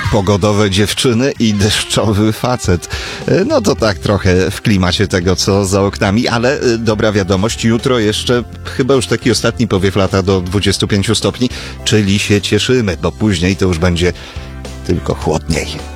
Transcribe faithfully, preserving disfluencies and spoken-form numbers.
Pogodowe dziewczyny i deszczowy facet. No to tak trochę w klimacie tego, co za oknami, ale dobra wiadomość, jutro jeszcze chyba już taki ostatni powiew lata do dwudziestu pięciu stopni, czyli się cieszymy, bo później to już będzie tylko chłodniej.